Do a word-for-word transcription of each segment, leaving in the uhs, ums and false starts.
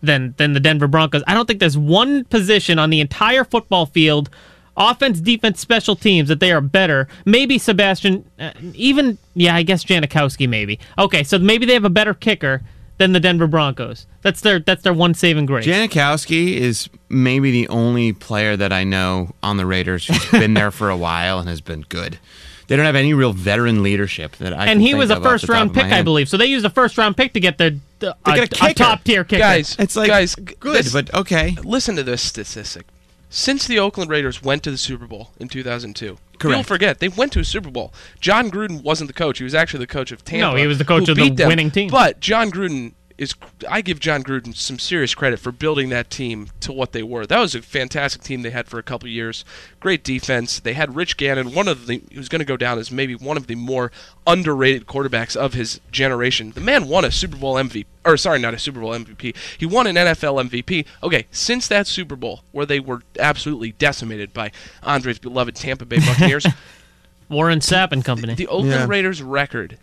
than than the Denver Broncos. I don't think there's one position on the entire football field, offense, defense, special teams, that they are better. Maybe Sebastian, uh, even, yeah, I guess Janikowski maybe. Okay, so maybe they have a better kicker than the Denver Broncos. That's their that's their one saving grace. Janikowski is maybe the only player that I know on the Raiders who's been there for a while and has been good. They don't have any real veteran leadership that I. And can he think was a of off first the top round of my pick, I head. believe. So they used a first round pick to get their uh, To get a a, kicker. top tier kicker. Guys, It's like guys, good, this- but okay. Listen to this statistic. Since the Oakland Raiders went to the Super Bowl in two thousand two, Correct. you'll forget, they went to a Super Bowl. John Gruden wasn't the coach. He was actually the coach of Tampa. No, he was the coach who of the beat them. winning team. But John Gruden is, I give John Gruden some serious credit for building that team to what they were. That was a fantastic team they had for a couple of years. Great defense. They had Rich Gannon, one of the, who's going to go down as maybe one of the more underrated quarterbacks of his generation. The man won a Super Bowl M V P. Or, sorry, not a Super Bowl M V P. He won an N F L M V P. Okay, since that Super Bowl, where they were absolutely decimated by Andre's beloved Tampa Bay Buccaneers, Warren Sapp and company. the Oakland Yeah. Raiders' record,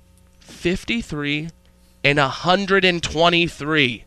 fifty-three and one hundred twenty-three.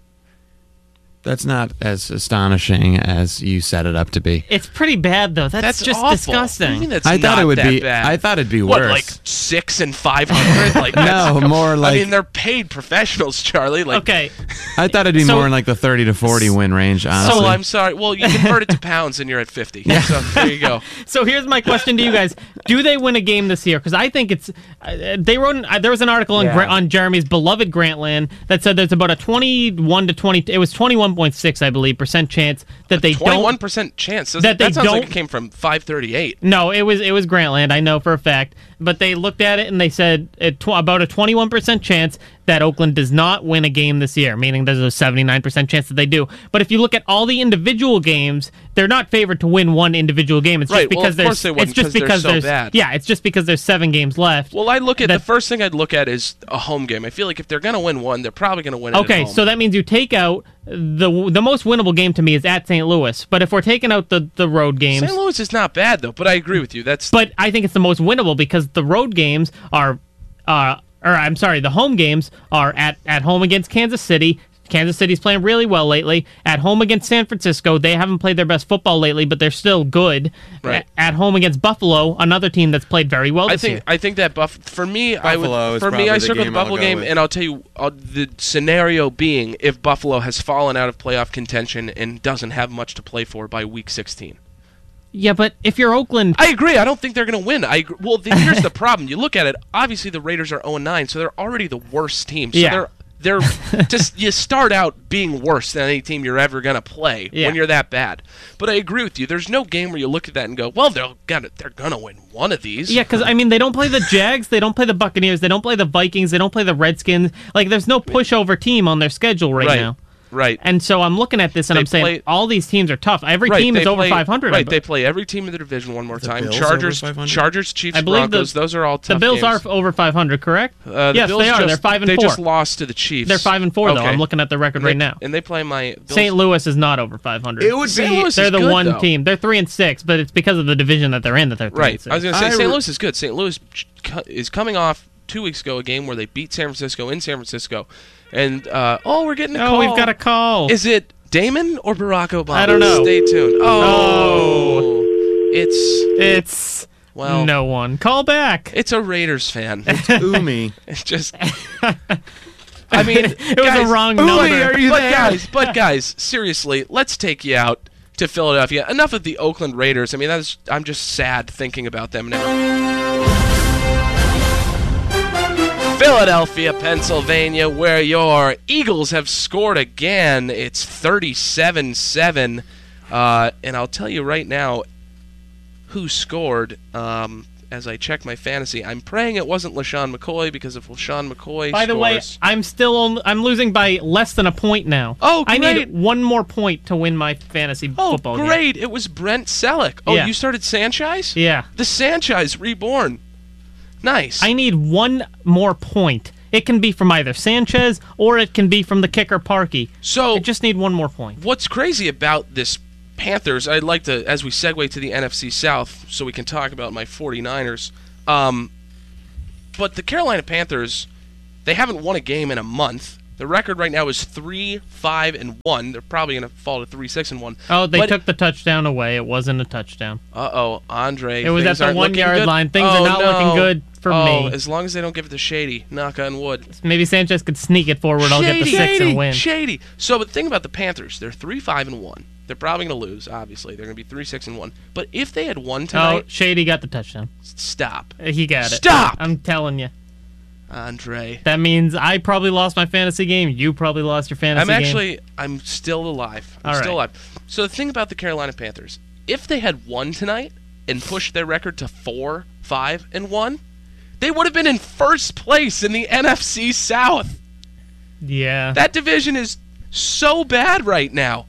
That's not as astonishing as you set it up to be. It's pretty bad, though. That's, That's just awful. disgusting. What do you mean that's I thought not it would that be. bad? I thought it'd be What, worse. like six and five hundred? Like No, that's- more like- I mean, they're paid professionals, Charlie. Like, Okay, I thought it'd be So- more in like the thirty to forty win range. Honestly, oh, I'm sorry. Well, you convert it to pounds, and you're at fifty. So there you go. so here's my question to you guys: do they win a game this year? Because I think it's. Uh, they wrote. An, uh, there was an article on Yeah. Gra- on Jeremy's beloved Grantland that said there's about a twenty-one to twenty. It was twenty-one point six, I believe, percent chance that they Twenty-one don't. percent chance. That, That they that sounds like don't- it came from five thirty-eight. No, it was it was Grantland. I know for a fact. But they looked at it and they said it tw- about a twenty-one percent chance that Oakland does not win a game this year, meaning there's a seventy-nine percent chance that they do. But if you look at all the individual games, they're not favored to win one individual game. It's Right, just well, because of there's course they wouldn't, it's just 'cause they're because so there's bad. yeah, it's just because there's seven games left. Well, I look at That- the first thing I'd look at is a home game. I feel like if they're going to win one, they're probably going to win it Okay, at home. so that means you take out the the most winnable game to me is at Saint Louis. But if we're taking out the, the road games, Saint Louis is not bad, though, but I agree with you. That's but I think it's the most winnable because the road games are, uh, or I'm sorry, the home games are at, at home against Kansas City. Kansas City's playing really well lately. At home against San Francisco, they haven't played their best football lately, but they're still good. Right. A- At home against Buffalo, another team that's played very well I this think year. I think that Buff for me I Buffalo would is for me probably I the circle the game I'll Buffalo go game with. and I'll tell you uh, the scenario being if Buffalo has fallen out of playoff contention and doesn't have much to play for by week sixteen. Yeah, but if you're Oakland, I agree. I don't think they're going to win. I agree. Well, the, here's the problem. You look at it. Obviously, the Raiders are oh and nine, so they're already the worst team. So Yeah. they're they're just you start out being worse than any team you're ever going to play Yeah. when you're that bad. But I agree with you. There's no game where you look at that and go, "Well, they're gonna they're gonna win one of these." yeah, because I mean, they don't play the Jags, they don't play the Buccaneers, they don't play the Vikings, they don't play the Redskins. Like, there's no pushover team on their schedule right, Right. now. Right. And so I'm looking at this and They I'm saying play- all these teams are tough. Every Right, team they is over play- five hundred. I Right, be- they play every team in the division one more time. Bills Chargers, over five hundred? Chargers, Chiefs, I believe Broncos. the- those are all the tough Bills games. are over five hundred, correct? Uh, the yes, Bills they are. Just, They're five and they four. just lost to the Chiefs. They're five and four though. Okay. I'm looking at the record And right they, now. and they play my Bills. Saint Louis is not over five hundred. It would Saint be. Louis They're is the good, one though. team. They're three and six, but it's because of the division that they're in that they're three Right. and six. I was going to say I Saint re- Louis is good. Saint Louis ch- co- is coming off two weeks ago a game where they beat San Francisco in San Francisco, and uh, oh, we're getting a oh, call. we've got a call. Is it Damon or Barack Obama? I don't know. Stay tuned. Oh, it's It's well, no one. Call back. it's a Raiders fan. Umi. It's just. I mean, It was guys, a wrong Uli, number. are you but there? guys, but guys, seriously, let's take you out to Philadelphia. Enough of the Oakland Raiders. I mean, that's I'm just sad thinking about them now. Philadelphia, Pennsylvania, where your Eagles have scored again. It's thirty-seven seven. Uh, and I'll tell you right now who scored. Um, as I check my fantasy, I'm praying it wasn't LaShawn McCoy, because if LaShawn McCoy By the way, scores- I'm still on, I'm losing by less than a point now. Oh, I great. need one more point to win my fantasy Oh, football game. great. It was Brent Selleck. Oh, Yeah. you started Sanchez? Yeah. The Sanchez reborn. Nice. I need one more point. It can be from either Sanchez or it can be from the kicker Parkey. so, I just need one more point. what's crazy about this Panthers, I'd like to, as we segue to the N F C South, so we can talk about my 49ers, um, but the Carolina Panthers, they haven't won a game in a month, The record right now is three, five, and one. They're probably going to fall to three, six, and one. Oh, they but, took the touchdown away. It wasn't a touchdown. Uh-oh, Andre. It was at the one-yard line. Things oh, are not no. looking good for oh, me. As long as they don't give it to Shady. Knock on wood. Maybe Sanchez could sneak it forward. I'll get the six Shady, and win. Shady. So, but the thing about the Panthers, they're three, five, and one. They're probably going to lose, obviously. They're going to be three, six, and one. But if they had won Oh, tonight... Shady got the touchdown. Stop. He got it. Stop! I'm telling you. Andre. That means I probably lost my fantasy game. You probably lost your fantasy I'm game. actually, I'm still alive. I'm All still right. alive. So the thing about the Carolina Panthers, if they had won tonight and pushed their record to four, five, and one, they would have been in first place in the N F C South. Yeah. That division is so bad right now.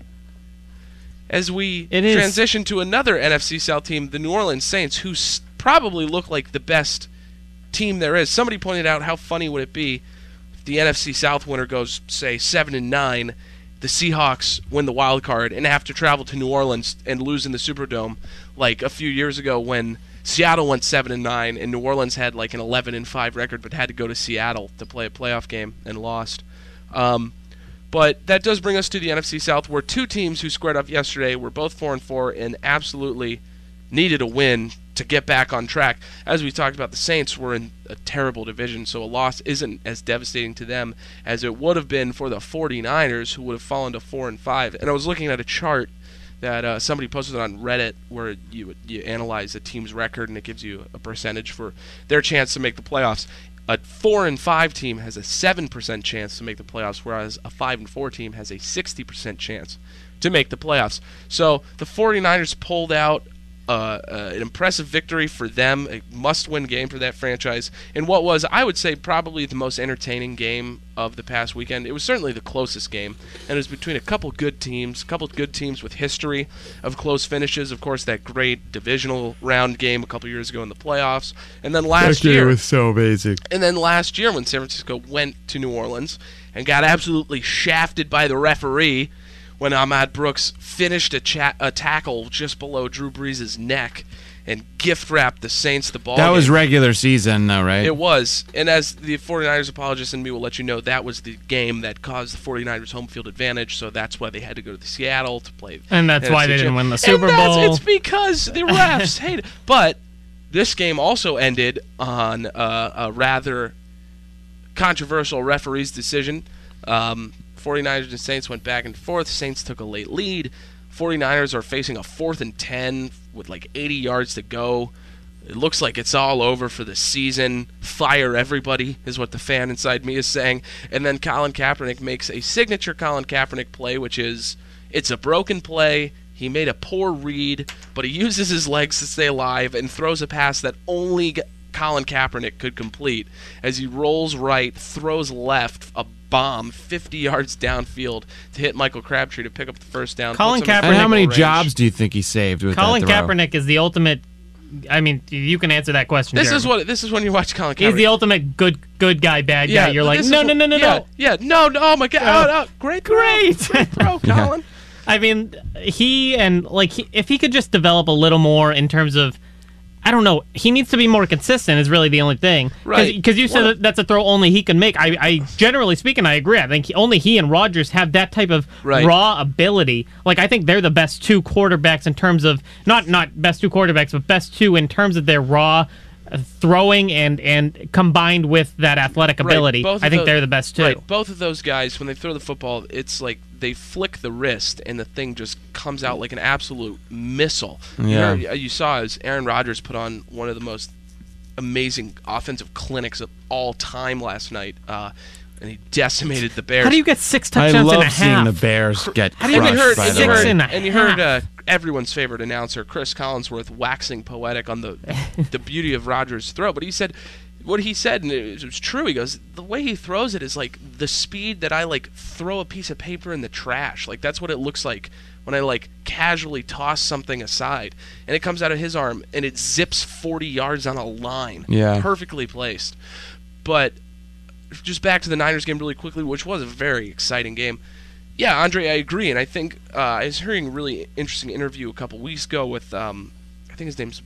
As we It is. transition to another N F C South team, the New Orleans Saints, who s- probably look like the best team there is. Somebody pointed out how funny would it be if the N F C South winner goes, say, seven and nine, the Seahawks win the wild card and have to travel to New Orleans and lose in the Superdome, like a few years ago when Seattle went seven and nine and New Orleans had like an eleven and five record, but had to go to Seattle to play a playoff game and lost. Um, but that does bring us to the N F C South, where two teams who squared up yesterday were both four and four and absolutely needed a win to get back on track. As we talked about, the Saints were in a terrible division, so a loss isn't as devastating to them as it would have been for the 49ers, who would have fallen to four and five. And I was looking at a chart that uh, somebody posted on Reddit where you you analyze a team's record and it gives you a percentage for their chance to make the playoffs. A four and five team has a seven percent chance to make the playoffs, whereas a five and four team has a sixty percent chance to make the playoffs. So the 49ers pulled out Uh, uh, an impressive victory for them, a must-win game for that franchise, in what was, I would say, probably the most entertaining game of the past weekend. It was certainly the closest game, and it was between a couple good teams, a couple good teams with history of close finishes. Of course, that great divisional round game a couple years ago in the playoffs, and then last year, was so basic. and then last year when San Francisco went to New Orleans and got absolutely shafted by the referee when Ahmad Brooks finished a, cha- a tackle just below Drew Brees' neck and gift-wrapped the Saints the ball That game. was regular season, though, right? It was. And as the 49ers apologist in me will let you know, that was the game that caused the 49ers home field advantage, so that's why they had to go to Seattle to play. And that's N F C why they didn't champ- win the Super and that's- Bowl. It's because the refs hate it. But this game also ended on uh, a rather controversial referee's decision. Um, 49ers and Saints went back and forth. Saints took a late lead. 49ers are facing a fourth and ten with like eighty yards to go. It looks like it's all over for the season. Fire everybody is what the fan inside me is saying. And then Colin Kaepernick makes a signature Colin Kaepernick play, which is, it's a broken play. He made a poor read, but he uses his legs to stay alive and throws a pass that only Colin Kaepernick could complete as he rolls right, throws left, a bomb fifty yards downfield to hit Michael Crabtree to pick up the first down. Colin puts him in Kaepernick- And how many field goal range. jobs do you think he saved with Colin that throw? Kaepernick is the ultimate. I mean, you can answer that question. This Jeremy. is what this is when you watch Colin Kaepernick. He's the ultimate good good guy, bad guy. You're but like, this is no, what- no, no, no, yeah, no. Yeah, no, no, oh my God, Oh. oh, no, great, throw. Great. great throw, Colin. I mean, he and like he, if he could just develop a little more in terms of, I don't know, he needs to be more consistent. Is really the only thing, Right. Because you said Well- that that's a throw only he can make. I, I generally speaking, I agree. I think he, only he and Rodgers have that type of Right. raw ability. Like I think they're the best two quarterbacks in terms of not not best two quarterbacks, but best two in terms of their raw uh, throwing and and combined with that athletic Right, ability. both I of think tho- they're the best two. Right, both of those guys, when they throw the football, it's like they flick the wrist and the thing just comes out like an absolute missile. Yeah. You, know, you saw as Aaron Rodgers put on one of the most amazing offensive clinics of all time last night, uh, and he decimated the Bears. How do you get six I touchdowns and a love half? seeing the Bears get How do you and crushed, you heard, by and the you six heard, way. and a and you heard uh, half? everyone's favorite announcer, Chris Collinsworth, waxing poetic on the the beauty of Rodgers' throw. But he said, what he said, and it was true. He goes, the way he throws it is like the speed that I like throw a piece of paper in the trash. Like that's what it looks like when I like casually toss something aside, and it comes out of his arm and it zips forty yards on a line, Yeah. perfectly placed. But just back to the Niners game really quickly, which was a very exciting game. Yeah, Andre, I agree, and I think uh, I was hearing a really interesting interview a couple weeks ago with, um, I think his name's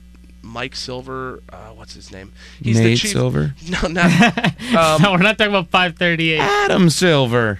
Mike Silver. Uh, what's his name? He's Nate the chief. Silver? No, not. Um, no, we're not talking about five thirty-eight. Adam Silver.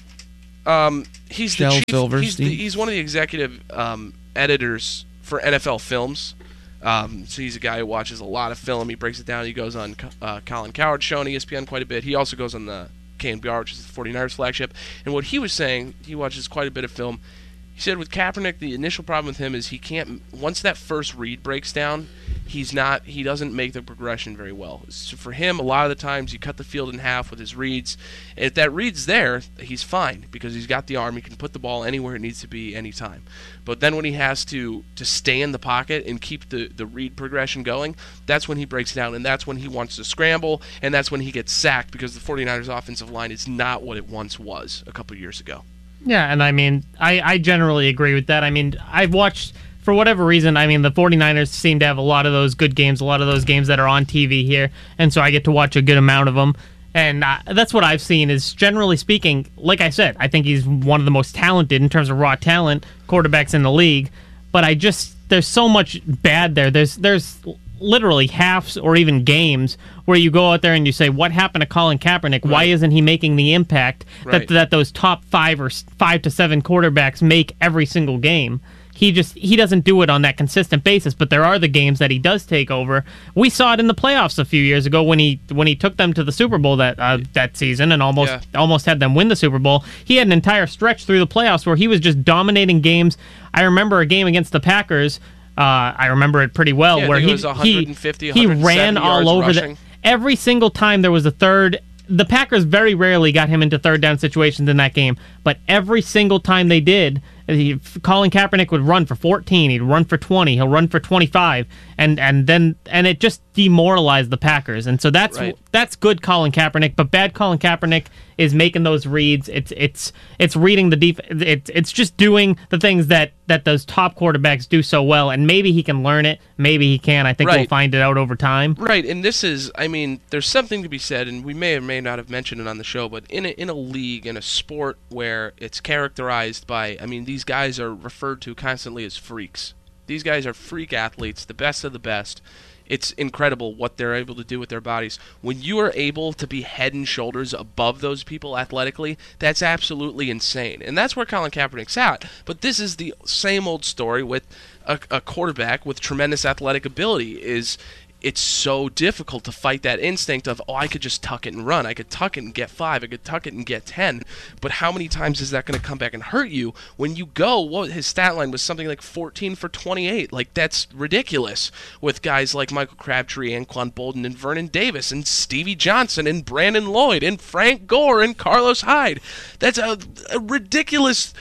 Um, he's Shel the chief. Silverstein? He's, the, he's one of the executive um, editors for N F L Films. Um, so he's a guy who watches a lot of film. He breaks it down. He goes on uh, Colin Cowherd's show on E S P N quite a bit. He also goes on the K N B R, which is the forty-niners flagship. And what he was saying, he watches quite a bit of film. He said with Kaepernick, the initial problem with him is he can't. Once that first read breaks down, he's not. He doesn't make the progression very well. So for him, a lot of the times you cut the field in half with his reads. And if that read's there, he's fine because he's got the arm. He can put the ball anywhere it needs to be, anytime. But then when he has to to stay in the pocket and keep the the read progression going, that's when he breaks down, and that's when he wants to scramble, and that's when he gets sacked because the forty-niners offensive line is not what it once was a couple years ago. Yeah, and I mean, I, I generally agree with that. I mean, I've watched, for whatever reason, I mean, the forty-niners seem to have a lot of those good games, a lot of those games that are on T V here, and so I get to watch a good amount of them. And uh, that's what I've seen is, generally speaking, like I said, I think he's one of the most talented in terms of raw talent quarterbacks in the league. But I just, there's so much bad there. There's there's literally halves or even games where you go out there and you say, what happened to Colin Kaepernick? Right. Why isn't he making the impact Right. that that those top five or s- five to seven quarterbacks make every single game? He just he doesn't do it on that consistent basis, but there are the games that he does take over. We saw it in the playoffs a few years ago when he when he took them to the Super Bowl that uh, that season and almost Yeah. almost had them win the Super Bowl. He had an entire stretch through the playoffs where he was just dominating games. I remember a game against the Packers. Uh, I remember it pretty well Yeah, I where think it he was one he, fifty, he one ran seventy all yards over rushing. the every single time there was a third. The Packers very rarely got him into third down situations in that game, but every single time they did, he, Colin Kaepernick would run for fourteen, he'd run for twenty, he'll run for twenty-five, and and then and it just demoralized the Packers. And so that's Right. that's good Colin Kaepernick, but bad Colin Kaepernick is making those reads. It's it's it's reading the def- it's it's just doing the things that that those top quarterbacks do so well, and maybe he can learn it, maybe he can. I think we'll Right. find it out over time. Right, and this is, I mean, there's something to be said, and we may or may not have mentioned it on the show, but in a, in a league, in a sport where it's characterized by, I mean, these guys are referred to constantly as freaks. These guys are freak athletes, the best of the best. It's incredible what they're able to do with their bodies. When you are able to be head and shoulders above those people athletically, that's absolutely insane. And that's where Colin Kaepernick's at. But this is the same old story with a, a quarterback with tremendous athletic ability. Is it's so difficult to fight that instinct of, oh, I could just tuck it and run. I could tuck it and get five. I could tuck it and get ten. But how many times is that going to come back and hurt you when you go, what his stat line was something like fourteen for twenty-eight. Like, that's ridiculous with guys like Michael Crabtree, Anquan Bolden, and Vernon Davis, and Stevie Johnson, and Brandon Lloyd, and Frank Gore, and Carlos Hyde. That's a, a ridiculous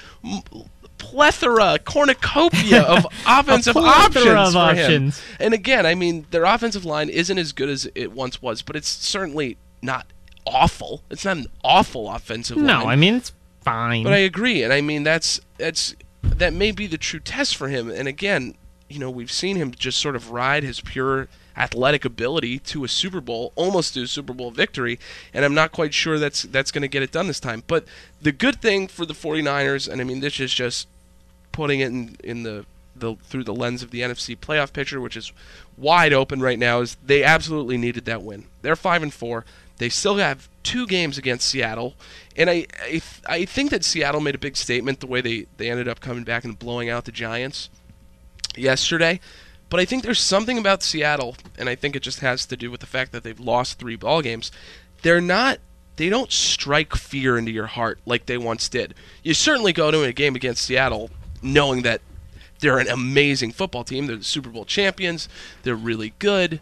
plethora, cornucopia of offensive plethora options of for him. options. And again, I mean, their offensive line isn't as good as it once was, but it's certainly not awful. It's not an awful offensive line. No, I mean it's fine. But I agree, and I mean that's that's that may be the true test for him. And again, you know, we've seen him just sort of ride his pure athletic ability to a Super Bowl, almost to a Super Bowl victory, and I'm not quite sure that's that's going to get it done this time. But the good thing for the forty-niners, and I mean this is just putting it in, in the, the through the lens of the N F C playoff picture, which is wide open right now, is they absolutely needed that win. They're five and four. They still have two games against Seattle, and I I, I think that Seattle made a big statement the way they, they ended up coming back and blowing out the Giants yesterday. But I think there's something about Seattle, and I think it just has to do with the fact that they've lost three ball games. They're not They don't strike fear into your heart like they once did. You certainly go to a game against Seattle knowing that they're an amazing football team. They're the Super Bowl champions. They're really good.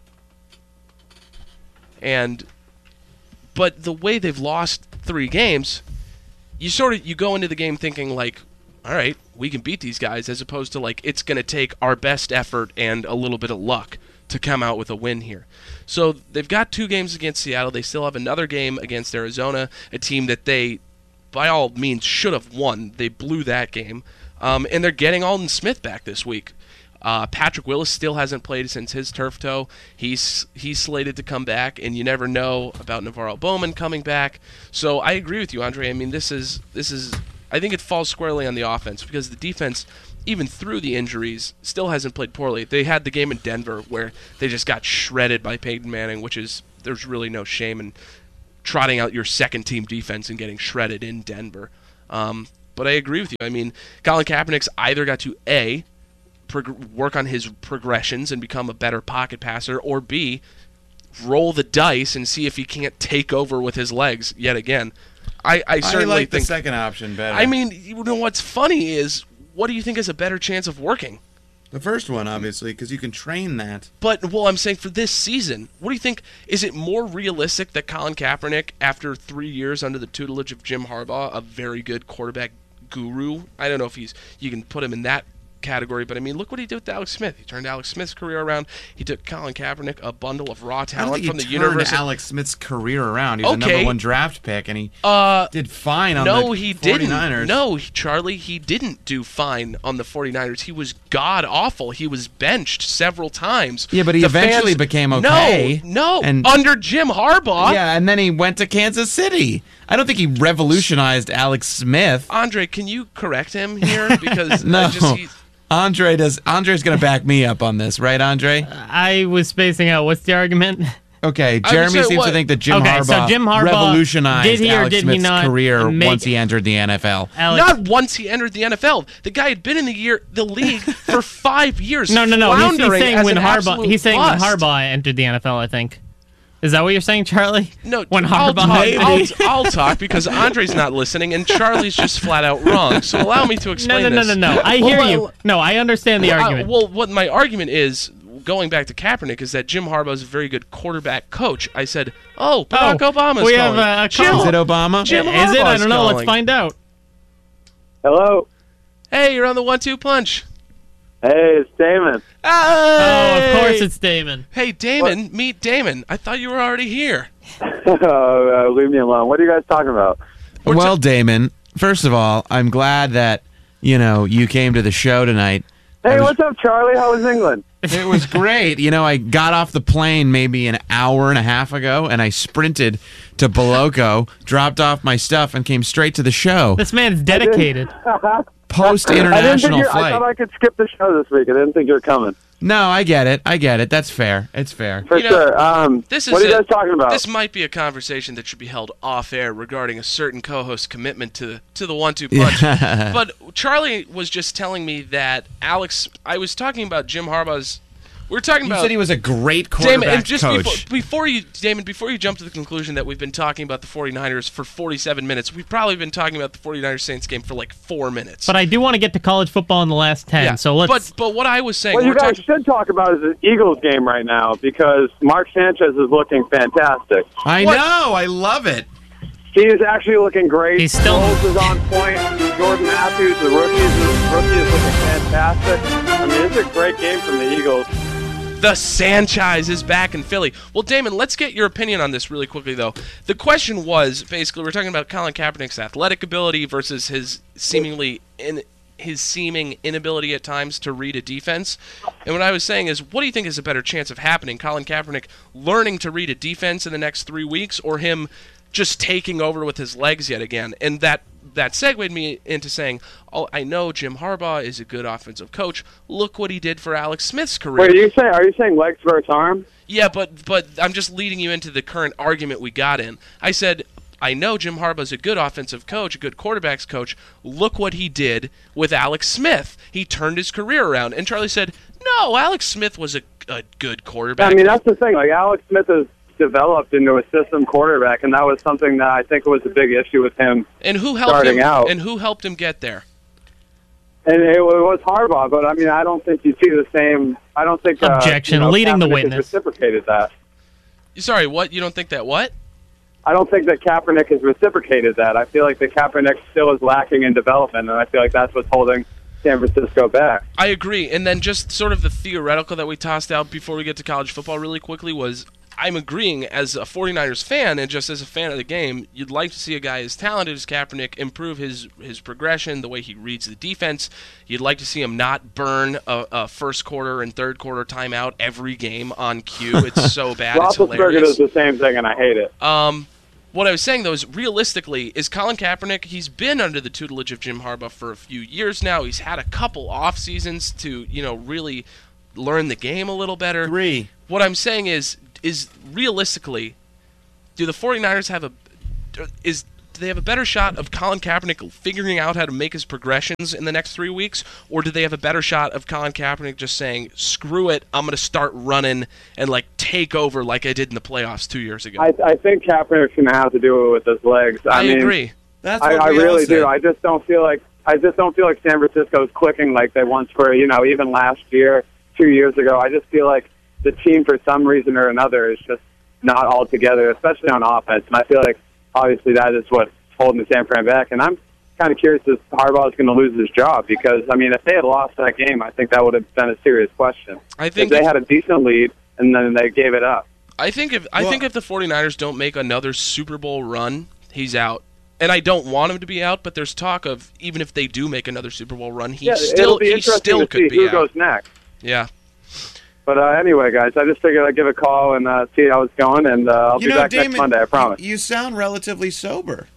And but the way they've lost three games, you sort of you go into the game thinking like, all right, we can beat these guys, as opposed to like it's going to take our best effort and a little bit of luck to come out with a win here. So they've got two games against Seattle. They still have another game against Arizona, a team that they, by all means, should have won. They blew that game. Um, and they're getting Aldon Smith back this week. Uh, Patrick Willis still hasn't played since his turf toe. He's he's slated to come back, and you never know about Navarro Bowman coming back. So I agree with you, Andre. I mean, this is this is I think it falls squarely on the offense because the defense, even through the injuries, still hasn't played poorly. They had the game in Denver where they just got shredded by Peyton Manning, which is there's really no shame in trotting out your second-team defense and getting shredded in Denver. Um, but I agree with you. I mean, Colin Kaepernick's either got to, A, prog- work on his progressions and become a better pocket passer, or B, roll the dice and see if he can't take over with his legs yet again. I, I certainly I like think the second option better. I mean, you know what's funny is, what do you think is a better chance of working? the first one, obviously, because you can train that. But, well, I'm saying for this season, what do you think? Is it more realistic that Colin Kaepernick, after three years under the tutelage of Jim Harbaugh, a very good quarterback guru, I don't know if he's you can put him in that category, but I mean, look what he did with Alex Smith. He turned Alex Smith's career around. He took Colin Kaepernick, a bundle of raw I don't talent think from he the turned University. Alex Smith's career around. He was Okay. a number one draft pick, and he Uh, did fine on no, the he 49ers. didn't. No, he- Charlie, he didn't do fine on the 49ers. He was god-awful. He was benched several times. Yeah, but he The eventually fans- became okay. No, no, And- under Jim Harbaugh. Yeah, and then he went to Kansas City. I don't think he revolutionized Alex Smith. Andre, can you correct him here? Because No. I just, he, Andre does. Andre's going to back me up on this, right, Andre? I was spacing out. What's the argument? Okay, I would Jeremy say seems what- to think that Jim Okay, Harbaugh, so Jim Harbaugh, revolutionized did he or Alex did he Smith's not career make- once he entered the N F L. Alex, not once he entered the N F L. The guy had been in the year the league for five years. no, no, no. He's, he's floundering saying as when an Harbaugh. absolute He's saying bust. when Harbaugh entered the N F L. I think. Is that what you're saying, Charlie? No, when I'll Harbaugh. talk, I'll, I'll talk because Andre's not listening and Charlie's just flat out wrong. So allow me to no, explain no, no, this. no, no. I Well, hear well, you. No, I understand the Uh, argument. well, what my argument is, going back to Kaepernick, is that Jim Harbaugh is a very good quarterback coach. I said, oh, Barack Oh, Obama's we calling. have a Jim, call. Is it Obama? Jim Is it? I Harbaugh's don't know. Let's calling. find out. Hello. Hey, you're on the one two punch. Hey, it's Damon. Hey! Oh, of course it's Damon. Hey, Damon, meet Damon. I thought you were already here. uh, leave me alone. What are you guys talking about? We're Well, ta- Damon, first of all, I'm glad that, you know, you came to the show tonight. Hey, I was- what's up, Charlie? How was England? It was great. You know, I got off the plane maybe an hour and a half ago, and I sprinted to Boloco, dropped off my stuff, and came straight to the show. This man's dedicated. Post I didn't think international you're, I flight. thought I could skip the show this week. I didn't think you were coming. No, I get it. I get it. That's fair. It's fair. For You know, sure. Um, This is what are you a- guys talking about? This might be a conversation that should be held off air regarding a certain co-host's commitment to to the one-two punch. But Charlie was just telling me that Alex. I was talking about Jim Harbaugh's. We were talking You about said he was a great Damon, quarterback and just coach. Before, before you, Damon, before you jump to the conclusion that we've been talking about the 49ers for forty-seven minutes, we've probably been talking about the 49ers Saints game for like four minutes. But I do want to get to college football in the last ten. yeah, So let's. But but what I was saying, what we're you guys talking. should talk about is the Eagles game right now because Mark Sanchez is looking fantastic. I What? know. I love it. He is actually looking great. He's still- Foles is on point. Jordan Matthews, the rookie, is, rookie is looking fantastic. I mean, it's a great game from the Eagles. The Sanchez is back in Philly. Well, Damon, let's get your opinion on this really quickly, though. The question was, basically, we're talking about Colin Kaepernick's athletic ability versus his seemingly in his seeming inability at times to read a defense. And what I was saying is, what do you think is a better chance of happening? Colin Kaepernick learning to read a defense in the next three weeks, or him just taking over with his legs yet again? And that that segued me into saying, oh, I know Jim Harbaugh is a good offensive coach. Look what he did for Alex Smith's career. Wait, are you saying are you saying legs versus arm? Yeah, but but I'm just leading you into the current argument we got in. I said, I know Jim Harbaugh's a good offensive coach, a good quarterbacks coach. Look what he did with Alex Smith. He turned his career around. And Charlie said, no, Alex Smith was a, a good quarterback. I mean, that's the thing. Like Alex Smith has developed into a system quarterback, and that was something that I think was a big issue with him. and who helped starting him? out. And who helped him get there? And it was Harbaugh, but I mean, I don't think you see the same. I don't think uh, Objection. you know, Leading the Kaepernick has witness. reciprocated that. Sorry, what? You don't think that what? I don't think that Kaepernick has reciprocated that. I feel like the Kaepernick still is lacking in development, and I feel like that's what's holding San Francisco back. I agree. And then just sort of the theoretical that we tossed out before we get to college football really quickly was, I'm agreeing as a 49ers fan and just as a fan of the game, you'd like to see a guy as talented as Kaepernick improve his, his progression, the way he reads the defense. You'd like to see him not burn a, a first quarter and third quarter timeout every game on cue. It's so bad. It's Roethlisberger hilarious. does the same thing, and I hate it. Um, what I was saying, though, is realistically, is Colin Kaepernick, he's been under the tutelage of Jim Harbaugh for a few years now. He's had a couple off seasons to, you know, really learn the game a little better. Three. What I'm saying is, is realistically, do the 49ers have a is do they have a better shot of Colin Kaepernick figuring out how to make his progressions in the next three weeks, or do they have a better shot of Colin Kaepernick just saying, "Screw it, I'm going to start running and like take over like I did in the playoffs two years ago"? I, I think Kaepernick's going to have to do it with his legs. I, I mean, agree. That's I, what I we all really said. do. I just don't feel like I just don't feel like San Francisco's clicking like they once were. You know, even last year, two years ago. I just feel like the team, for some reason or another, is just not all together, especially on offense. And I feel like obviously that is what's holding the San Fran back. And I'm kind of curious if Harbaugh is going to lose his job because, I mean, if they had lost that game, I think that would have been a serious question. I think if they if- had a decent lead and then they gave it up. I think if I Well- think if the 49ers don't make another Super Bowl run, he's out. And I don't want him to be out, but there's talk of even if they do make another Super Bowl run, he Yeah, still it'll be he interesting still to could see be who out. goes next. Yeah. But uh, anyway, guys, I just figured I'd give a call and uh, see how it's going, and uh, I'll You be know, back Damon, next Monday, I promise. You sound relatively sober.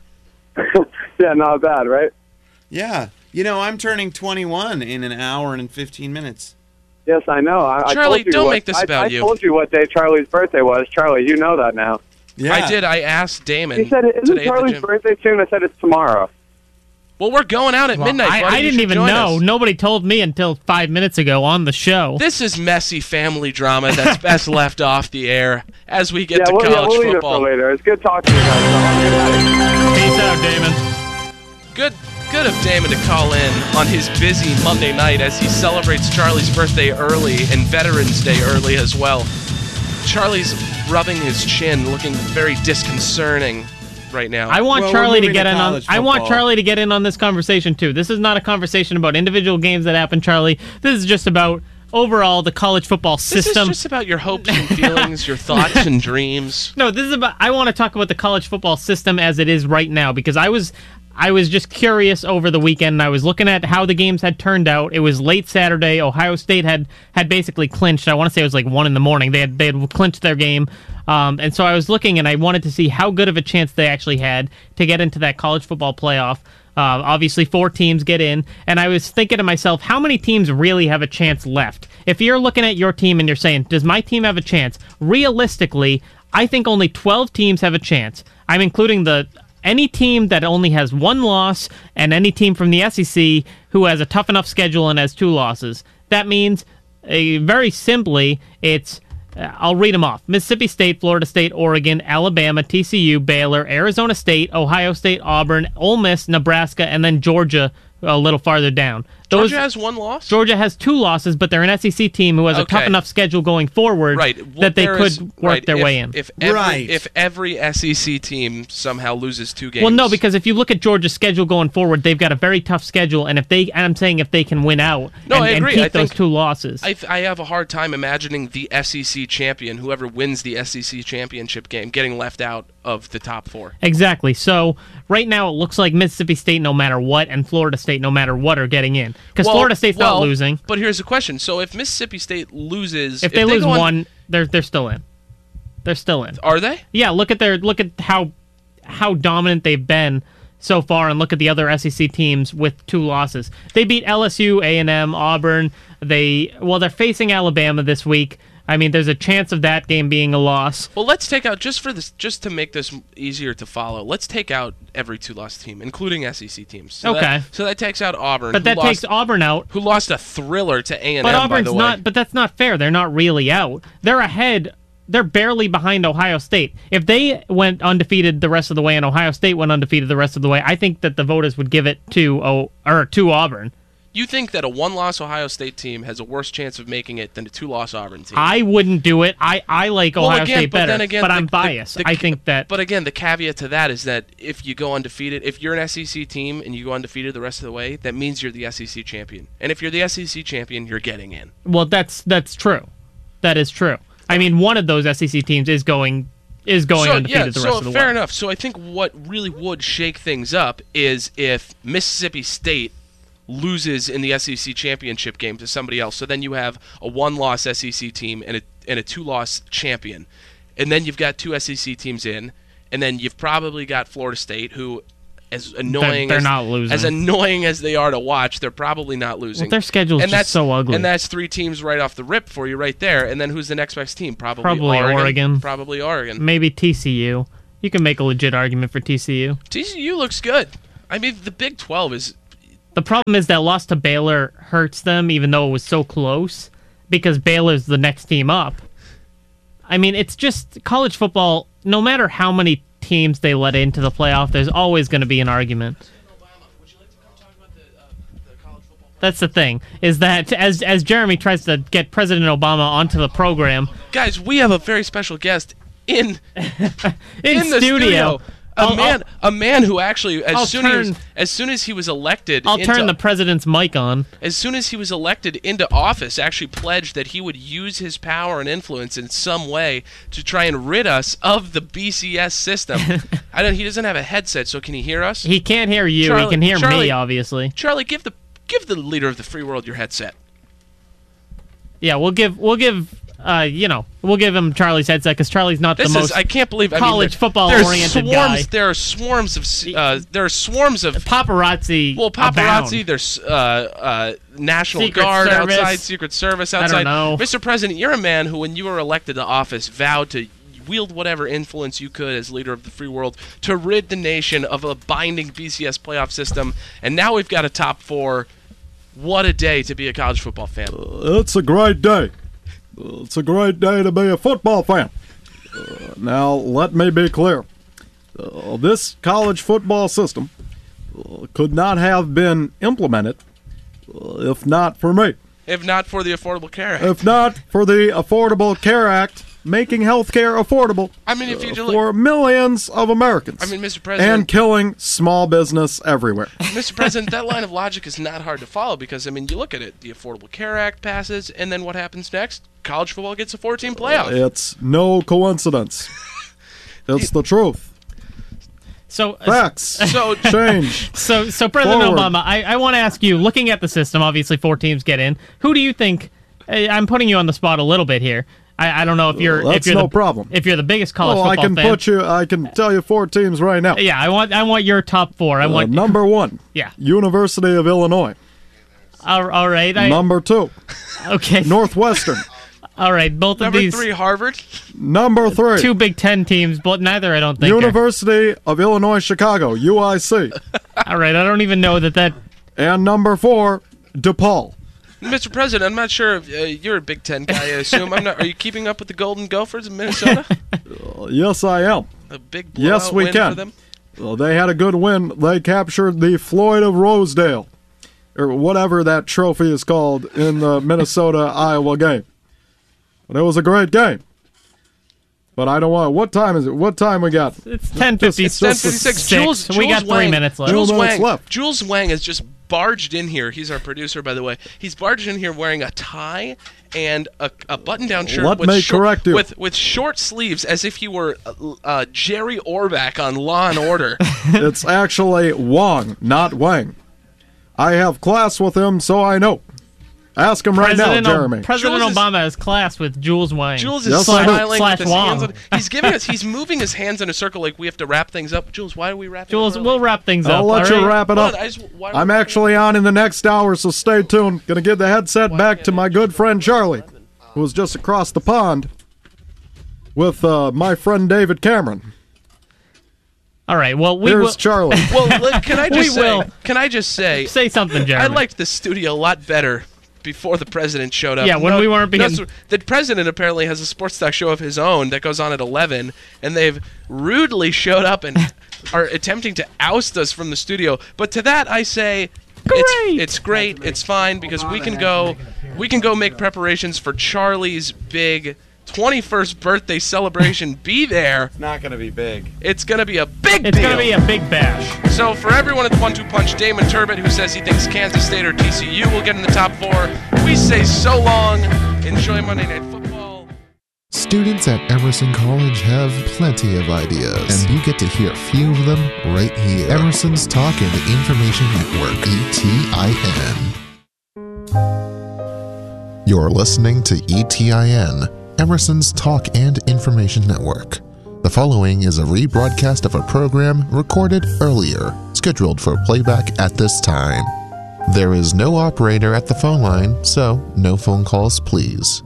Yeah, not bad, right? Yeah. You know, I'm turning twenty-one in an hour and fifteen minutes. Yes, I know. I, I Charlie, told you don't what, make this I, about I you. told you what day Charlie's birthday was. Charlie, you know that now. Yeah. I did. I asked Damon He said, isn't today at the Charlie's gym. birthday soon? I said it's tomorrow. Well, we're going out at Well, midnight. I, buddy. I You didn't should even join know. us. Nobody told me until five minutes ago on the show. This is messy family drama that's best left off the air as we get Yeah, to we'll, yeah, college we'll leave it football. for later. It's good talking to you guys. So I'll get out of here. Peace out, Damon. Good, good of Damon to call in on his busy Monday night as he celebrates Charlie's birthday early and Veterans Day early as well. Charlie's rubbing his chin, looking very disconcerting right now. I want Well, we're Charlie to moving get to in on. college I want football. Charlie to get in on this conversation too. This is not a conversation about individual games that happen, Charlie. This is just about overall the college football this system. is just about your hopes and feelings, your thoughts and dreams. No, this is about. I want to talk about the college football system as it is right now because I was, I was just curious over the weekend. And I was looking at how the games had turned out. It was late Saturday. Ohio State had had basically clinched. I want to say it was like one in the morning. They had they had clinched their game, um, and so I was looking and I wanted to see how good of a chance they actually had to get into that college football playoff. Uh, obviously, four teams get in, and I was thinking to myself, how many teams really have a chance left? If you're looking at your team and you're saying, does my team have a chance? Realistically, I think only twelve teams have a chance. I'm including the any team that only has one loss and any team from the S E C who has a tough enough schedule and has two losses. That means, uh, very simply, it's Uh, I'll read them off. Mississippi State, Florida State, Oregon, Alabama, T C U, Baylor, Arizona State, Ohio State, Auburn, Ole Miss, Nebraska, and then Georgia a little farther down. Those, Georgia has one loss? Georgia has two losses, but they're an S E C team who has a tough Okay. enough schedule going forward Right. Well, that they there could is- work right, their if- way in. If every, Right. if every S E C team somehow loses two games. Well, no, because if you look at Georgia's schedule going forward, they've got a very tough schedule, and if they, and I'm saying if they can win out No, and, I and agree. keep I those think- two losses. I, th- I have a hard time imagining the S E C champion, whoever wins the S E C championship game, getting left out of the top four. Exactly. So right now it looks like Mississippi State, no matter what, and Florida State, no matter what, are getting in because Well- Florida State's well, not losing. But here's the question: so if Mississippi State loses, If they lose go on- one, they're they're still in. They're still in. are they? Yeah. Look at their look at how how dominant they've been so far, and look at the other S E C teams with two losses. They beat L S U, A and M, Auburn. They well, they're facing Alabama this week. I mean, there's a chance of that game being a loss. Well, let's take out just for this, just to make this easier to follow. Let's take out every two-loss team, including S E C teams. So Okay. That, so that takes out Auburn, But who that lost, takes Auburn out. who lost a thriller to A and M. But by Auburn's the way. not. But that's not fair. They're not really out. They're ahead. They're barely behind Ohio State. If they went undefeated the rest of the way and Ohio State went undefeated the rest of the way, I think that the voters would give it to oh, or to Auburn. You think that a one-loss Ohio State team has a worse chance of making it than a two-loss Auburn team? I wouldn't do it. I, I like Well, Ohio again, State but better, then again, but the- I'm the- biased. the- I think that. But again, the caveat to that is that if you go undefeated, if you're an S E C team and you go undefeated the rest of the way, that means you're the S E C champion. And if you're the S E C champion, you're getting in. Well, that's that's true. That is true. I mean, one of those S E C teams is going is going so, undefeated yeah, the so rest of the fair way. enough. So I think what really would shake things up is if Mississippi State loses in the S E C championship game to somebody else. So then you have a one-loss S E C team and a and a two-loss champion, and then you've got two S E C teams in, and then you've probably got Florida State, who, as annoying they're, they're as, not losing. as annoying as they are to watch, they're probably not losing. Well, their schedule's and just that's, so ugly. And that's three teams right off the rip for you right there. And then who's the next best team? Probably, Probably Oregon. Oregon. Probably Oregon. Maybe T C U. You can make a legit argument for T C U. T C U looks good. I mean, the Big twelve is... The problem is that loss to Baylor hurts them, even though it was so close, because Baylor's the next team up. I mean, it's just college football, no matter how many teams they let into the playoff, there's always going to be an argument. That's the thing, is that as as Jeremy tries to get President Obama onto the program... Guys, we have a very special guest in, in, in the studio. studio. A I'll- man, a man who actually, as I'll soon turn- as as soon as he was elected, I'll into, turn the president's mic on. as soon as he was elected into office, actually pledged that he would use his power and influence in some way to try and rid us of the B C S system. I don't. He doesn't have a headset, so can he hear us? He can't hear you. Charlie- he can hear Charlie- me, obviously. Charlie, give the give the leader of the free world your headset. Yeah, we'll give we'll give uh you know we'll give him Charlie's headset because Charlie's not This the is most I can't believe I college mean, there- football there's oriented swarms, guy. There are swarms of uh, there are swarms of paparazzi. well paparazzi. abound. There's uh, uh, National Secret Guard Service. outside, Secret Service I outside. don't know. Mister President, you're a man who, when you were elected to office, vowed to wield whatever influence you could as leader of the free world to rid the nation of a binding B C S playoff system. And now we've got a top four. What a day to be a college football fan. It's a great day. It's a great day to be a football fan. Uh, now, let me be clear. Uh, this college football system uh, could not have been implemented uh, if not for me. If not for the Affordable Care Act. If not for the Affordable Care Act making health care affordable I mean, if you uh, do for millions of Americans. I mean, Mister President. and killing small business everywhere. Mister President, that line of logic is not hard to follow because, I mean, you look at it. The Affordable Care Act passes, and then what happens next? College football gets a four-team playoff. It's no coincidence. It's the truth. So uh, Facts. So, Change. so so President Forward. Obama, I, I want to ask you, looking at the system, obviously four teams get in. Who do you think? I- I'm putting you on the spot a little bit here. I, I don't know if you're Well, if that's you're no the, problem. if you're the biggest college Oh, I football can fan. put you. I can tell you four teams right now. Yeah, I want I want your top four. I Uh, want number one, Yeah. University of Illinois. all, all right. I, Number two, okay. Northwestern. All right. Both number of these three, Harvard. Number three, two Big Ten teams, but neither I don't think. are- University of Illinois Chicago, U I C. All right. I don't even know that that. And number four, DePaul. Mister President, I'm not sure if uh, you're a Big Ten guy, I assume. I'm not. Are you keeping up with the Golden Gophers of Minnesota? Uh, yes, I am. A big blowout Yes, we win can. for them? Well, they had a good win. They captured the Floyd of Rosedale, or whatever that trophy is called, in the Minnesota-Iowa game. But it was a great game. But I don't want. What time is it? What time we got? It's ten fifty It's ten fifty-six. Jules, We got Jules three Wang, minutes left. Jules Two minutes Wang, left. Jules Wang has just barged in here. He's our producer, by the way. He's barged in here wearing a tie and a, a button-down shirt Let with, me short, correct you. with with short sleeves, as if he were uh, uh, Jerry Orbach on Law and Order. It's actually Wong, not Wang. I have class with him, so I know. Ask him right President, now, O- Jeremy. President Jules is- Obama has class with Jules Wang. Jules is Yes, I do. smiling Slash with his Wong. hands on. He's giving us. He's moving his hands in a circle like we have to wrap things up. Jules, why are we wrapping? Jules, up early? we'll wrap things I'll up. let all you right? wrap it Hold up. on, I just- why are I'm we- actually on in the next hour, so stay tuned. Gonna give the headset back to my good friend Charlie, who was just across the pond with uh, my friend David Cameron. All right. Well, we Here's will Charlie. Well, look, can I We just say? will. Can I just say? say something, Jeremy. I liked the studio a lot better before the president showed up. Yeah, when we weren't being- that's- The president apparently has a sports talk show of his own that goes on at eleven, and they've rudely showed up and are attempting to oust us from the studio. But to that, I say, Great. It's, it's great. It's fine because we can go, we can go make preparations for Charlie's big twenty-first birthday celebration. Be there. It's not going to be big. It's gonna be a big It's deal. gonna be a big bash. So for everyone at the One Two Punch, Damon Turbot, who says he thinks Kansas State or T C U will get in the top four, we say so long. Enjoy Monday Night Football. Students at Emerson College have plenty of ideas, and you get to hear a few of them right here. Emerson's Talk and Information Network, E T I N. You're listening to E T I N, Emerson's Talk and Information Network. The following is a rebroadcast of a program recorded earlier, scheduled for playback at this time. There is no operator at the phone line, so no phone calls, please.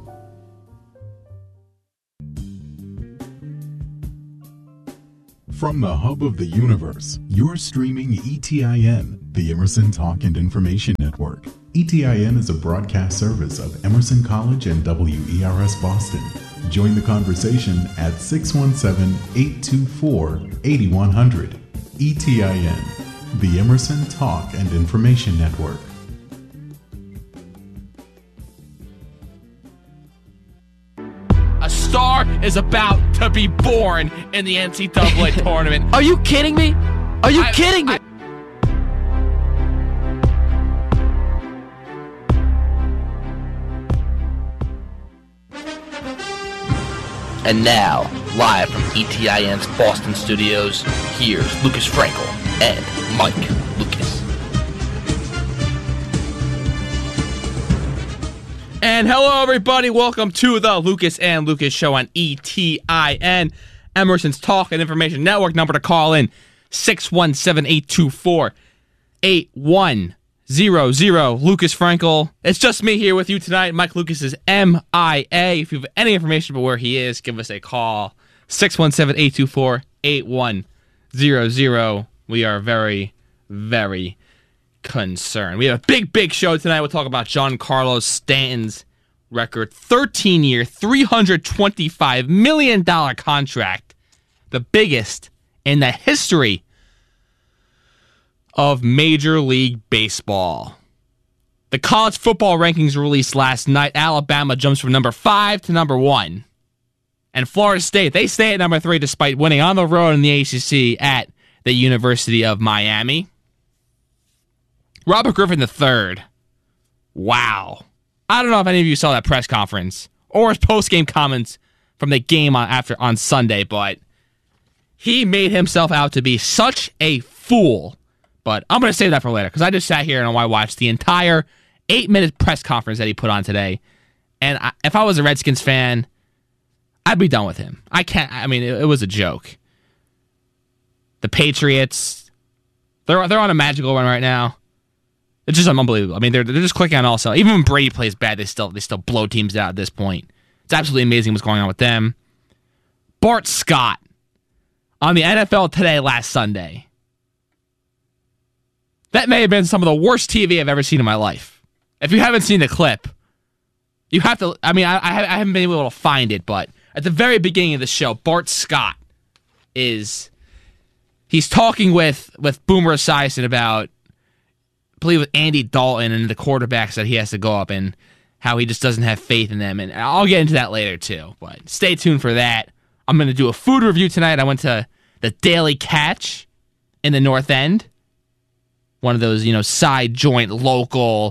From the hub of the universe, you're streaming E T I N, the Emerson Talk and Information Network. E T I N is a broadcast service of Emerson College and W E R S Boston. Join the conversation at six one seven, eight two four, eight one zero zero. E T I N, the Emerson Talk and Information Network. A star is about to be born in the N C double A tournament. Are you kidding me? Are you I, kidding me? I, And now, live from E T I N's Boston studios, here's Lucas Frankel and Mike Lucas. And hello, everybody. Welcome to the Lucas and Lucas Show on E T I N, Emerson's Talk and Information Network. Number to call in, six one seven, eight two four, eight one zero zero. Lucas Frankel. It's just me here with you tonight. Mike Lucas is M I A. If you have any information about where he is, give us a call, six one seven, eight two four, eight one zero zero. We are very, very concerned. We have a big, big show tonight. We'll talk about Giancarlo Stanton's record thirteen-year, three hundred twenty-five million dollars contract, the biggest in the history of Major League Baseball. The college football rankings were released last night. Alabama jumps from number five to number one. And Florida State, they stay at number three despite winning on the road in the A C C at the University of Miami. Robert Griffin the third. Wow. I don't know if any of you saw that press conference or his post-game comments from the game on after on Sunday, but he made himself out to be such a fool. But I'm going to save that for later because I just sat here and I watched the entire eight-minute press conference that he put on today. And I, if I was a Redskins fan, I'd be done with him. I can't. I mean, it, it was a joke. The Patriots, they're they're on a magical run right now. It's just unbelievable. I mean, they're they're just clicking on all cylinders. Even when Brady plays bad, they still they still blow teams out at this point. It's absolutely amazing what's going on with them. Bart Scott on the N F L Today last Sunday. That may have been some of the worst T V I've ever seen in my life. If you haven't seen the clip, you have to. I mean, I, I haven't been able to find it, but at the very beginning of the show, Bart Scott is he's talking with with Boomer Esiason about, I believe, with Andy Dalton and the quarterbacks that he has to go up and how he just doesn't have faith in them. And I'll get into that later too. But stay tuned for that. I'm going to do a food review tonight. I went to the Daily Catch in the North End. One of those, you know, side joint local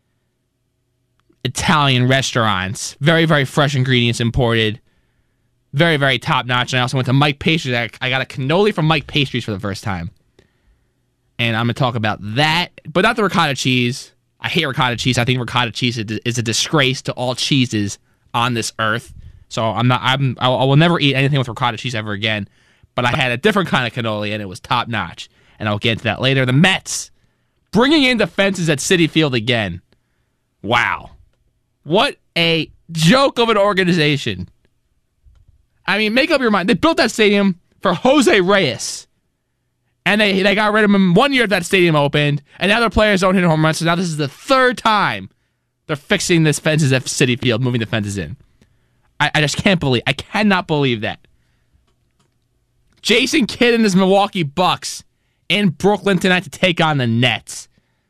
Italian restaurants. Very, very fresh ingredients imported. Very, very top notch. And I also went to Mike Pastries. I got a cannoli from Mike Pastries for the first time. And I'm going to talk about that, but not the ricotta cheese. I hate ricotta cheese. I think ricotta cheese is a disgrace to all cheeses on this earth. So I'm not. I'm. I will never eat anything with ricotta cheese ever again. But I had a different kind of cannoli, and it was top notch. And I'll get into that later. The Mets bringing in the fences at Citi Field again. Wow, what a joke of an organization. I mean, make up your mind. They built that stadium for Jose Reyes. And they they got rid of him one year that stadium opened, and now their players don't hit home runs, so now this is the third time they're fixing this fences at Citi Field, moving the fences in. I, I just can't believe, I cannot believe that. Jason Kidd and his Milwaukee Bucks in Brooklyn tonight to take on the Nets.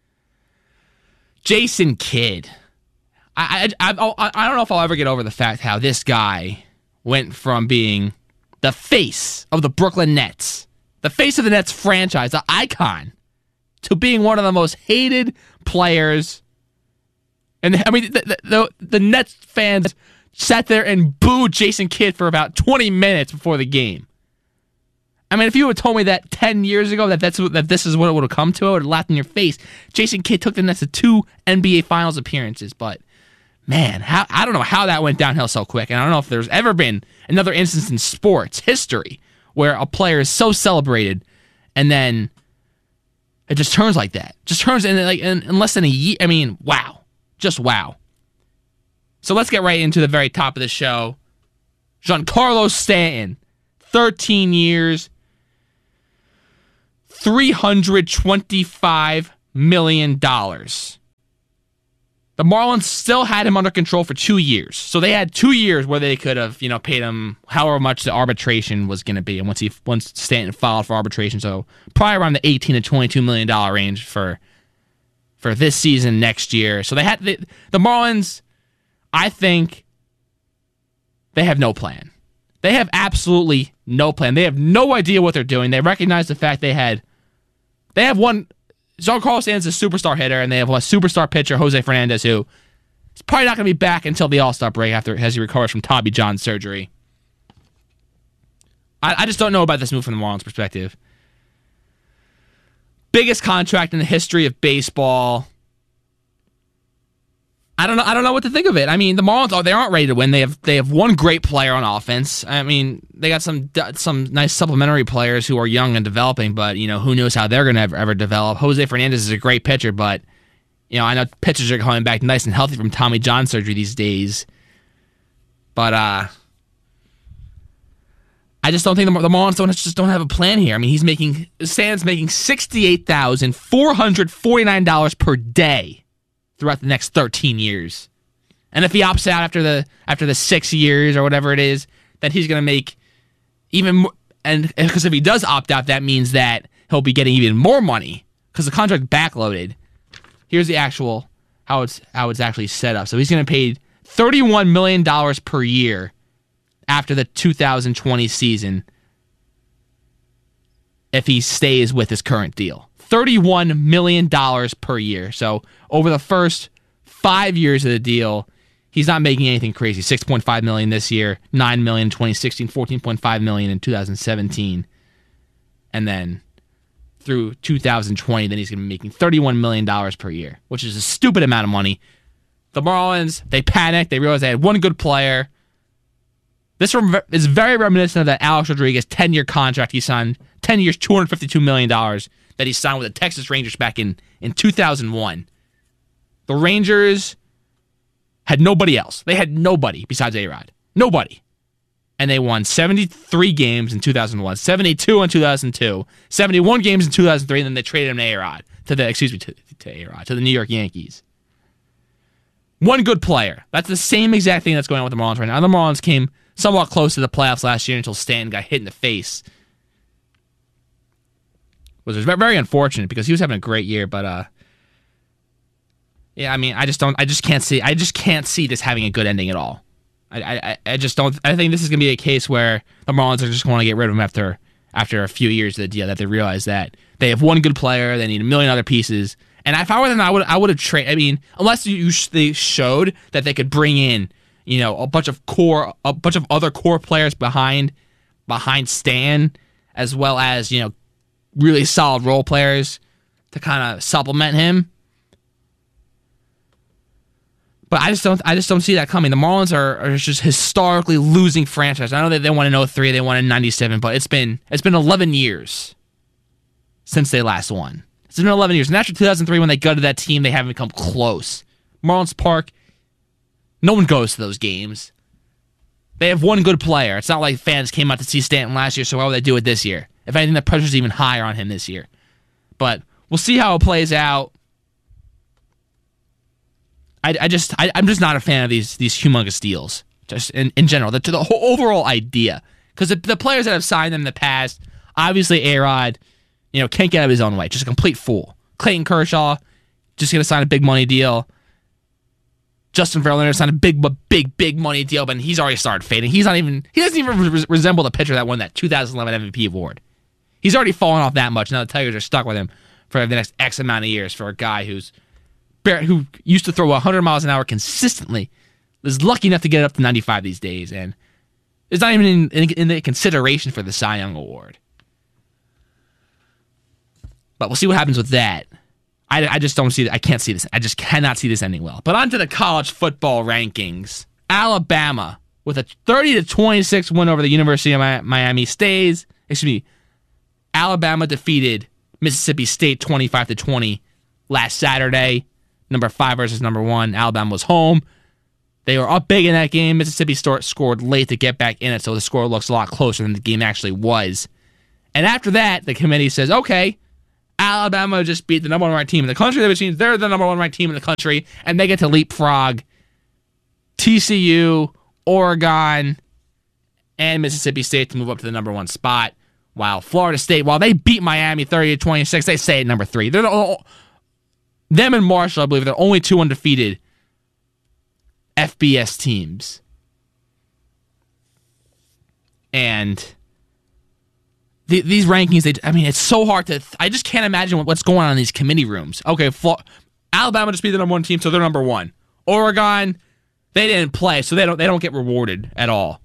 Jason Kidd. I, I, I, I don't know if I'll ever get over the fact how this guy went from being the face of the Brooklyn Nets, the face of the Nets franchise, the icon, to being one of the most hated players. And I mean, the, the, the Nets fans sat there and booed Jason Kidd for about twenty minutes before the game. I mean, if you had told me that ten years ago that that's that this is what it would have come to, I would have laughed in your face. Jason Kidd took the Nets to two N B A Finals appearances, but man, how I don't know how that went downhill so quick, and I don't know if there's ever been another instance in sports history where a player is so celebrated and then it just turns like that. Just turns in like in, in less than a year. I mean, wow. Just wow. So let's get right into the very top of the show. Giancarlo Stanton, thirteen years, three hundred twenty-five million dollars. The Marlins still had him under control for two years. So they had two years where they could have, you know, paid him however much the arbitration was going to be. And once he once Stanton filed for arbitration, so probably around the eighteen to twenty-two million dollars range for for this season next year. So they had the, the Marlins, I think they have no plan. They have absolutely no plan. They have no idea what they're doing. They recognize the fact they had they have one Giancarlo Stanton's a superstar hitter, and they have a superstar pitcher, Jose Fernandez, who is probably not going to be back until the All-Star break after as he recovers from Tommy John surgery. I, I just don't know about this move from the Marlins' perspective. Biggest contract in the history of baseball. I don't know. I don't know what to think of it. I mean, the Marlins, oh, they aren't ready to win. They have they have one great player on offense. I mean, they got some some nice supplementary players who are young and developing, but you know, who knows how they're going to ever, ever develop. Jose Fernandez is a great pitcher, but you know, I know pitchers are coming back nice and healthy from Tommy John surgery these days. But uh, I just don't think the, the Marlins don't just don't have a plan here. I mean, he's making Stan's making sixty-eight thousand four hundred forty-nine dollars per day throughout the next thirteen years. And if he opts out after the after the six years or whatever it is, then he's going to make even more. And because if he does opt out, that means that he'll be getting even more money because the contract backloaded. Here's the actual, how it's how it's actually set up. So he's going to pay thirty-one million dollars per year after the two thousand twenty season if he stays with his current deal. thirty-one million dollars per year. So over the first five years of the deal, he's not making anything crazy. six point five million dollars this year, nine million dollars in twenty sixteen, fourteen point five million dollars in two thousand seventeen. And then through two thousand twenty, then he's going to be making thirty-one million dollars per year, which is a stupid amount of money. The Marlins, they panicked. They realized they had one good player. This is very reminiscent of that Alex Rodriguez ten-year contract he signed, ten years, two hundred fifty-two million dollars. That he signed with the Texas Rangers back in, in two thousand one. The Rangers had nobody else. They had nobody besides A-Rod. Nobody. And they won seventy-three games in two thousand one, seventy-two in two thousand two, seventy-one games in two thousand three, and then they traded him to A-Rod, to the, excuse me, to, to A-Rod, to the New York Yankees. One good player. That's the same exact thing that's going on with the Marlins right now. The Marlins came somewhat close to the playoffs last year until Stanton got hit in the face. Which was very unfortunate because he was having a great year, but uh, yeah, I mean, I just don't, I just can't see, I just can't see this having a good ending at all. I, I, I just don't. I think this is going to be a case where the Marlins are just going to get rid of him after, after a few years of the deal. That they realize that they have one good player, they need a million other pieces, and if I were them, I would, I would have traded. I mean, unless you, they showed that they could bring in, you know, a bunch of core, a bunch of other core players behind, behind Stan, as well as you know. Really solid role players to kind of supplement him. But I just don't I just don't see that coming. The Marlins are, are just historically losing franchise. I know that they won in oh three, they won in ninety-seven, but it's been it's been eleven years since they last won. It's been eleven years. And after two thousand three when they gutted that team, they haven't come close. Marlins Park, no one goes to those games. They have one good player. It's not like fans came out to see Stanton last year, so why would they do it this year? If anything, the pressure's even higher on him this year. But we'll see how it plays out. I, I just, I, I'm just not a fan of these these humongous deals, just in, in general, the, to the whole overall idea. Because the, the players that have signed them in the past, obviously A-Rod, you know, can't get out of his own way. Just a complete fool. Clayton Kershaw, just going to sign a big money deal. Justin Verlander signed a big, big, big money deal, but he's already started fading. He's not even, he doesn't even re- resemble the pitcher that won that two thousand eleven M V P award. He's already fallen off that much. Now the Tigers are stuck with him for the next X amount of years for a guy who's who used to throw one hundred miles an hour consistently, is lucky enough to get it up to ninety-five these days, and is not even in, in, in the consideration for the Cy Young Award. But we'll see what happens with that. I, I just don't see that. I can't see this. I just cannot see this ending well. But on to the college football rankings. Alabama, with a thirty to twenty-six win over the University of Miami, stays excuse me, Alabama defeated Mississippi State twenty-five to twenty last Saturday. Number five versus number one. Alabama was home. They were up big in that game. Mississippi State scored late to get back in it, so the score looks a lot closer than the game actually was. And after that, the committee says, okay, Alabama just beat the number one ranked team in the country, which means they're the number one ranked team in the country, and they get to leapfrog T C U, Oregon, and Mississippi State to move up to the number one spot, while Florida State, while they beat Miami thirty to twenty-six, they stay at number three. They're the, them and Marshall, I believe, they're only two undefeated F B S teams. And the, these rankings, they, I mean, it's so hard to, I just can't imagine what, what's going on in these committee rooms. Okay, Flo- Alabama just beat the number one team, so they're number one. Oregon, they didn't play, so they don't they don't get rewarded at all.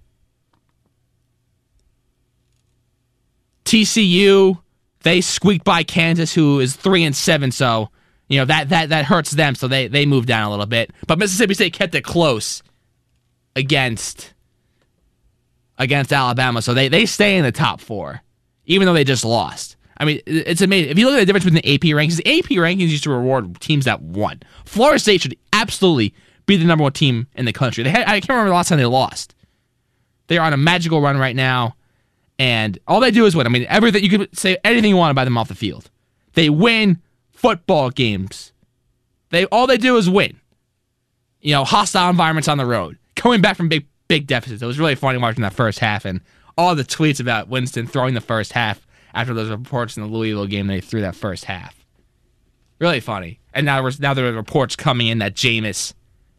T C U, they squeaked by Kansas, who is three and seven, so you know that that that hurts them, so they they moved down a little bit. But Mississippi State kept it close against against Alabama, so they they stay in the top four, even though they just lost. I mean, it's amazing. If you look at the difference between the A P rankings, the A P rankings used to reward teams that won. Florida State should absolutely be the number one team in the country. They had, I can't remember the last time they lost. They are on a magical run right now, and all they do is win. I mean, everything you could say anything you want about them off the field. They win football games. They all they do is win. You know, hostile environments on the road, coming back from big big deficits. It was really funny watching that first half and all the tweets about Winston throwing the first half after those reports in the Louisville game. They threw that first half. Really funny. And now there's now there are reports coming in that Jameis,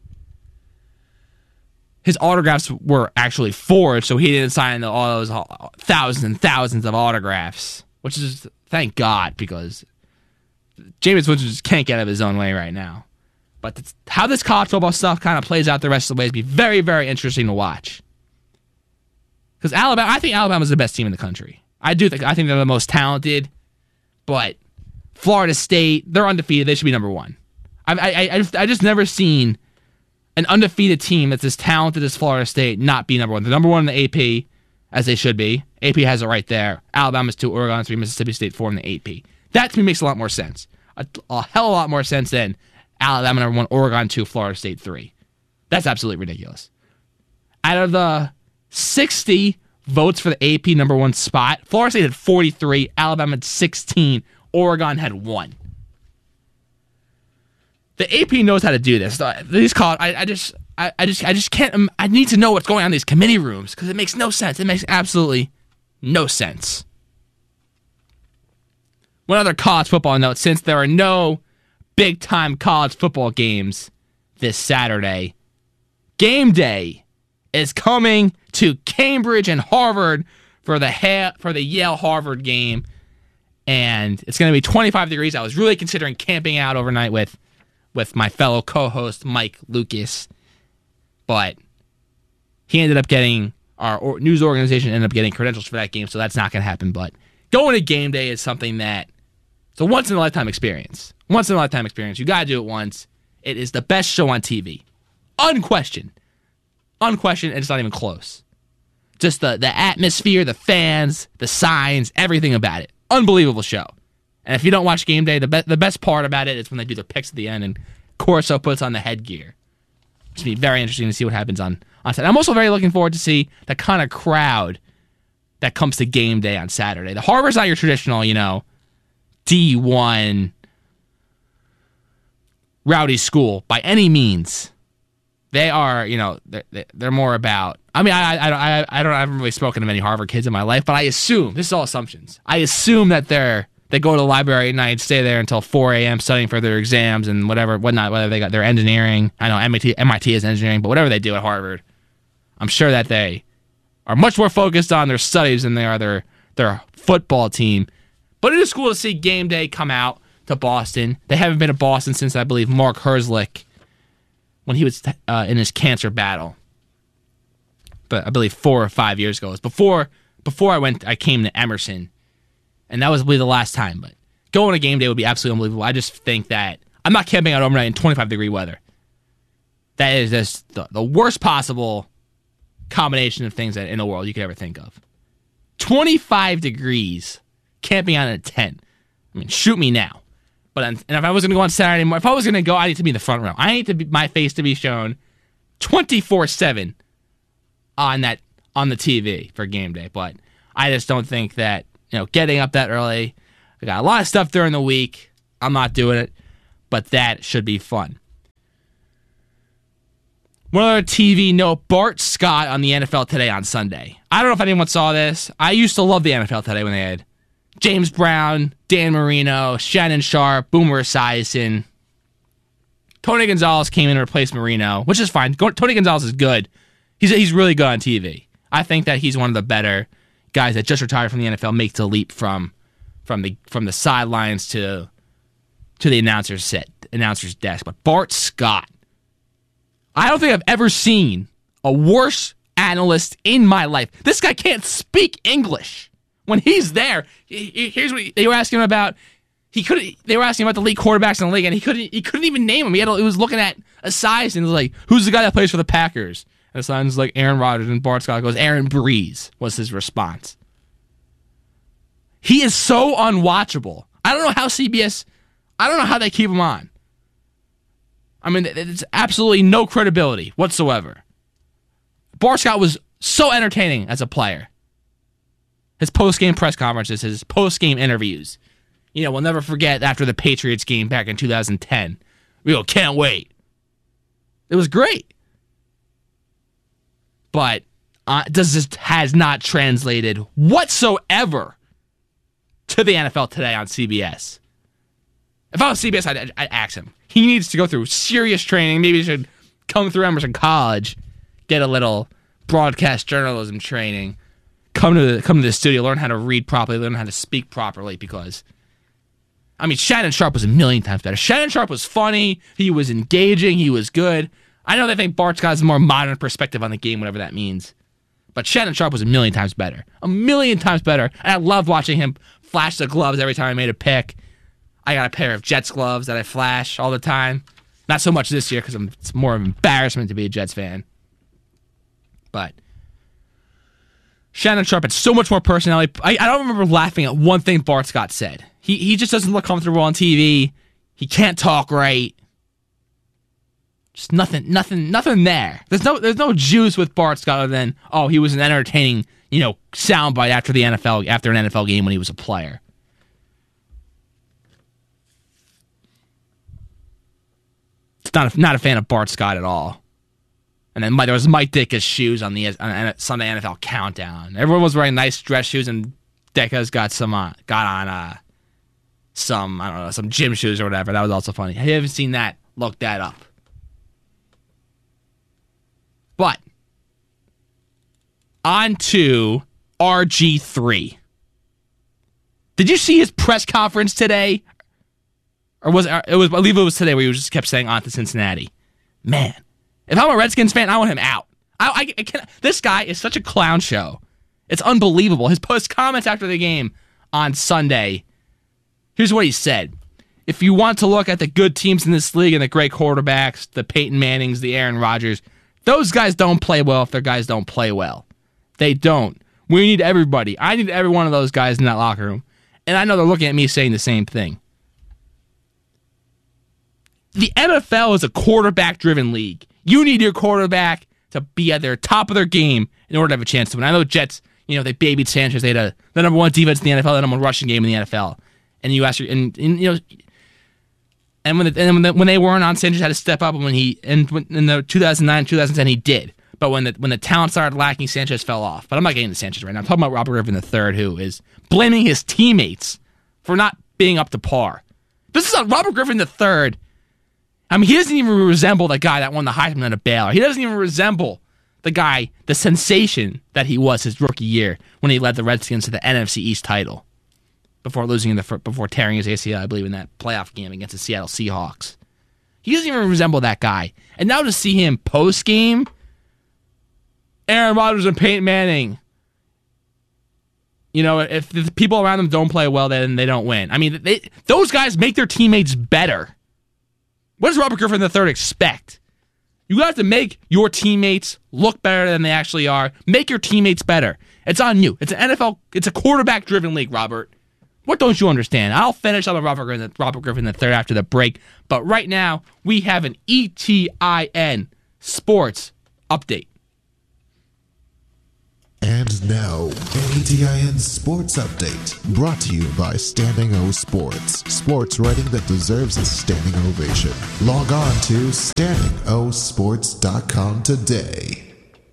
his autographs were actually forged, so he didn't sign all those thousands and thousands of autographs, which is, thank God, because Jameis Winston just can't get out of his own way right now. But it's, how this college football stuff kind of plays out the rest of the way is be very, very interesting to watch. Because Alabama, I think Alabama's the best team in the country. I do think I think they're the most talented, but Florida State, they're undefeated. They should be number one. I I I just, I just never seen an undefeated team that's as talented as Florida State not be number one. They're number one in the A P, as they should be. A P has it right there. Alabama's two, Oregon three, Mississippi State four in the A P. That to me makes a lot more sense. A, a hell of a lot more sense than Alabama number one, Oregon two, Florida State three. That's absolutely ridiculous. Out of the sixty votes for the A P number one spot, Florida State had forty-three, Alabama had sixteen, Oregon had one. The A P knows how to do this. These call I, I just, I, I just, I just can't. I need to know what's going on in these committee rooms because it makes no sense. It makes absolutely no sense. One other college football note: since there are no big-time college football games this Saturday, game day is coming to Cambridge and Harvard for the ha- for the Yale Harvard game, and it's going to be twenty-five degrees. I was really considering camping out overnight with. with my fellow co-host Mike Lucas, but he ended up getting, our or, news organization ended up getting credentials for that game, so that's not going to happen. But going to game day is something that, it's a once-in-a-lifetime experience. Once-in-a-lifetime experience. You got to do it once. It is the best show on T V. Unquestioned. Unquestioned, and it's not even close. Just the, the atmosphere, the fans, the signs, everything about it. Unbelievable show. And if you don't watch game day, the, be- the best part about it is when they do the picks at the end and Corso puts on the headgear. It's going to be very interesting to see what happens on, on Saturday. I'm also very looking forward to see the kind of crowd that comes to game day on Saturday. The Harvard's not your traditional, you know, D one rowdy school by any means. They are, you know, they're, they're more about, I mean, I, I, I, I don't I haven't really spoken to many Harvard kids in my life, but I assume, this is all assumptions, I assume that they're They go to the library at night, stay there until four a.m. studying for their exams and whatever, whatnot, whether they got their engineering. I know M I T, M I T is engineering, but whatever they do at Harvard, I'm sure that they are much more focused on their studies than they are their, their football team. But it is cool to see game day come out to Boston. They haven't been to Boston since, I believe, Mark Herzlich, when he was uh, in his cancer battle. But I believe four or five years ago. It was before, before I went, I came to Emerson. And that was, I believe, the last time. But going to game day would be absolutely unbelievable. I just think that I'm not camping out overnight in twenty-five degree weather. That is just the, the worst possible combination of things that in the world you could ever think of. twenty-five degrees, camping out in a tent. I mean, shoot me now. But and if I was going to go on Saturday morning, if I was going to go, I need to be in the front row. I need to be, my face to be shown twenty-four seven on that on the T V for game day. But I just don't think that, you know, getting up that early, I got a lot of stuff during the week. I'm not doing it, but that should be fun. One other T V note, Bart Scott on the N F L Today on Sunday. I don't know if anyone saw this. I used to love the N F L Today when they had James Brown, Dan Marino, Shannon Sharp, Boomer Esiason. Tony Gonzalez came in to replace Marino, which is fine. Tony Gonzalez is good. He's he's really good on T V. I think that he's one of the better guys that just retired from the N F L, makes the leap from from the from the sidelines to to the announcer's set, announcer's desk. But Bart Scott, I don't think I've ever seen a worse analyst in my life. This guy can't speak English. When he's there, here's what they were asking him about. He couldn't. They were asking about the league quarterbacks in the league, and he couldn't. He couldn't even name them. He had. He was looking at a size and was like, "Who's the guy that plays for the Packers?" And it sounds like Aaron Rodgers. And Bart Scott goes, "Aaron Breeze," was his response. He is so unwatchable. I don't know how C B S. I don't know how they keep him on. I mean, it's absolutely no credibility whatsoever. Bart Scott was so entertaining as a player. His post-game press conferences, his post-game interviews. You know, we'll never forget after the Patriots game back in two thousand ten. We go, can't wait. It was great. But uh, does this has not translated whatsoever to the N F L Today on C B S. If I was C B S, I'd, I'd ask him. He needs to go through serious training. Maybe he should come through Emerson College, get a little broadcast journalism training, come to the, come to the studio, learn how to read properly, learn how to speak properly, because, I mean, Shannon Sharp was a million times better. Shannon Sharp was funny. He was engaging. He was good. I know they think Bart Scott has a more modern perspective on the game, whatever that means. But Shannon Sharp was a million times better. A million times better. And I loved watching him flash the gloves every time I made a pick. I got a pair of Jets gloves that I flash all the time. Not so much this year because it's more of an embarrassment to be a Jets fan. But Shannon Sharp had so much more personality. I, I don't remember laughing at one thing Bart Scott said. He he just doesn't look comfortable on T V. He can't talk right. Just nothing, nothing, nothing there. There's no, there's no juice with Bart Scott other than, oh, he was an entertaining, you know, soundbite after the N F L, after an N F L game when he was a player. It's not a, not a fan of Bart Scott at all. And then there was Mike Ditka's shoes on the on Sunday N F L Countdown. Everyone was wearing nice dress shoes, and Ditka's got some uh, got on uh, some I don't know some gym shoes or whatever. That was also funny. If you haven't seen that, look that up. But on to R G three. Did you see his press conference today? Or was it, it was I believe it was today where he just kept saying on to Cincinnati. Man, if I'm a Redskins fan, I want him out. I, I, I can't, this guy is such a clown show. It's unbelievable. His post comments after the game on Sunday. Here's what he said. If you want to look at the good teams in this league and the great quarterbacks, the Peyton Mannings, the Aaron Rodgers, those guys don't play well if their guys don't play well. They don't. We need everybody. I need every one of those guys in that locker room. And I know they're looking at me saying the same thing. The N F L is a quarterback-driven league. You need your quarterback to be at their top of their game in order to have a chance to win. I know Jets, you know, they babied Sanchez. They had a, the number one defense in the N F L, the number one rushing game in the N F L. And you ask your, and, and you know, and when the, and when, the, when they weren't on, Sanchez had to step up. And when he, and when, in the two thousand nine, two thousand ten, he did. But when the when the talent started lacking, Sanchez fell off. But I'm not getting to Sanchez right now. I'm talking about Robert Griffin the third, who is blaming his teammates for not being up to par. This is on Robert Griffin the third. I mean, he doesn't even resemble the guy that won the Heisman at Baylor. He doesn't even resemble the guy, the sensation that he was his rookie year when he led the Redskins to the N F C East title before losing in the before tearing his A C L, I believe, in that playoff game against the Seattle Seahawks. He doesn't even resemble that guy. And now to see him post game, Aaron Rodgers and Peyton Manning. You know, if the people around them don't play well, then they don't win. I mean, they, those guys make their teammates better. What does Robert Griffin the third expect? You have to make your teammates look better than they actually are. Make your teammates better. It's on you. It's an N F L, it's a quarterback-driven league, Robert. What don't you understand? I'll finish up with Robert Griffin, Robert Griffin the third after the break. But right now, we have an E T I N Sports Update. And now, an E T I N Sports Update, brought to you by Standing O Sports. Sports writing that deserves a standing ovation. Log on to standing o sports dot com today.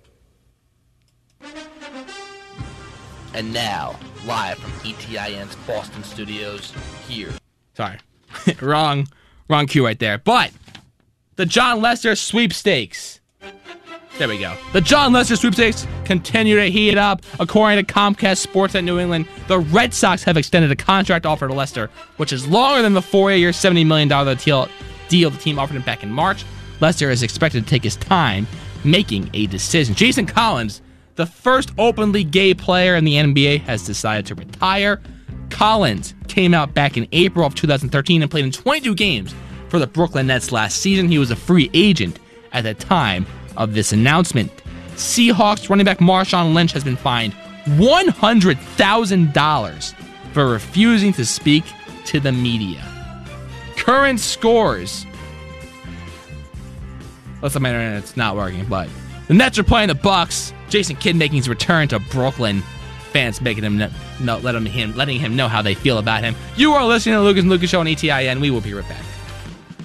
And now, live from E T I N's Boston studios, here. Sorry. wrong, wrong cue right there. But the John Lester sweepstakes. There we go. The John Lester sweepstakes continue to heat up. According to Comcast Sports at New England, the Red Sox have extended a contract offer to Lester, which is longer than the four-year, seventy million dollars deal the team offered him back in March. Lester is expected to take his time making a decision. Jason Collins, the first openly gay player in the N B A, has decided to retire. Collins came out back in April of two thousand thirteen and played in twenty-two games for the Brooklyn Nets last season. He was a free agent at the time of this announcement. Seahawks running back Marshawn Lynch has been fined one hundred thousand dollars for refusing to speak to the media. Current scores. Looks like my internet's not working, but the Nets are playing the Bucks. Jason Kidd making his return to Brooklyn. Fans making him know, let him, him letting him know how they feel about him. You are listening to Lucas and Lucas Show on E T I N. We will be right back.